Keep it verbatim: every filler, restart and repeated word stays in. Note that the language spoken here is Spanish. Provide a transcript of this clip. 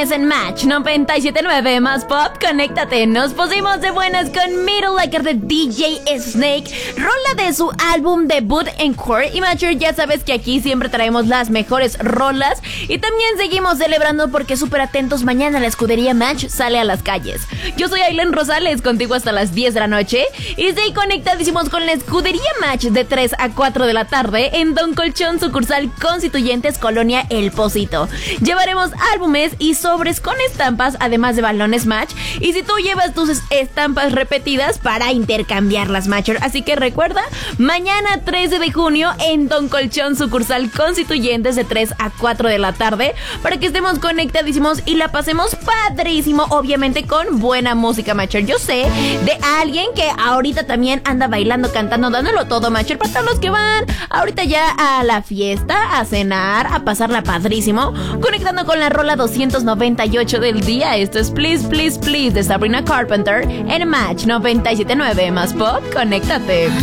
viernes en Match noventa y siete punto nueve más Pop, conéctate. Nos pusimos de buenas con Middle Liker de D J Snake, rola de su álbum debut Encore. Y Matcher, ya sabes que aquí siempre traemos las mejores rolas y también seguimos celebrando porque súper atentos, mañana la escudería Match sale a las calles. Yo soy Aileen Rosales, contigo hasta las diez de la noche y estoy conectadísimos con la escudería Match de tres a cuatro de la tarde en Don Colchón, sucursal Constituyentes, Colonia El Pocito. Llevaremos álbumes y sobres con estampas, además de balones Match, y si tú llevas tus estampas repetidas para intercambiarlas, Matcher. Así que recuerda, mañana trece de junio en Don Colchón, sucursal Constituyentes, de tres a cuatro de la tarde, para que estemos conectadísimos y la pasemos padrísimo, obviamente con buena música, Matcher. Yo sé de alguien que ahorita también anda bailando, cantando, dándolo todo, Matcher, para todos los que van ahorita ya a la fiesta, a cenar, a pasarla padrísimo, conectando con la rola doscientos noventa y ocho del día. Esto es Please, Please, Please de Sabrina Carpenter en Match noventa y siete punto nueve más Pop, conéctate.